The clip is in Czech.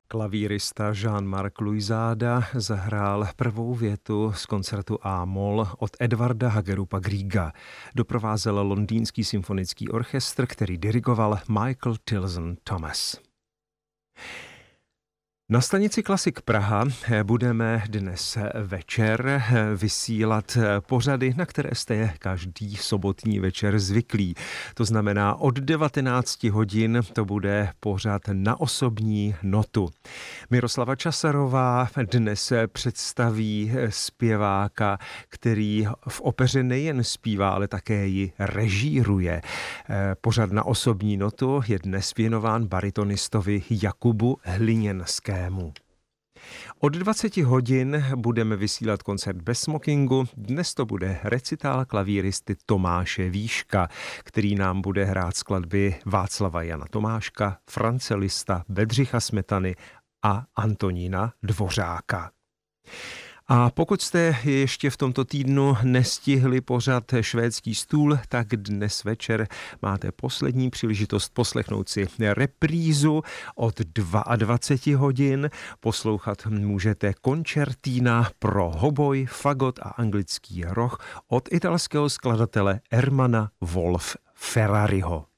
Klavírista Jean-Marc Louisada zahrál prvou větu z koncertu A-moll od Edvarda Hagerupa Grieга. Doprovázel londýnský symfonický orchestr, který dirigoval Michael Tilson Thomas. Na stanici Klasik Praha budeme dnes večer vysílat pořady, na které jste každý sobotní večer zvyklí. To znamená, od 19 hodin to bude pořad Na osobní notu. Miroslava Časarová dnes představí zpěváka, který v opeře nejen zpívá, ale také ji režíruje. Pořad Na osobní notu je dnes věnován baritonistovi Jakubu Hliněnskému. Od 20 hodin budeme vysílat koncert bez smokingu. Dnes to bude recitál klavíristy Tomáše Výška, který nám bude hrát skladby Václava Jana Tomáška, France Liszta, Bedřicha Smetany a Antonína Dvořáka. A pokud jste ještě v tomto týdnu nestihli pořad Švédský stůl, tak dnes večer máte poslední příležitost poslechnout si reprízu od 22 hodin. Poslouchat můžete koncertína pro hoboj, fagot a anglický roh od italského skladatele Ermana Wolf Ferrariho.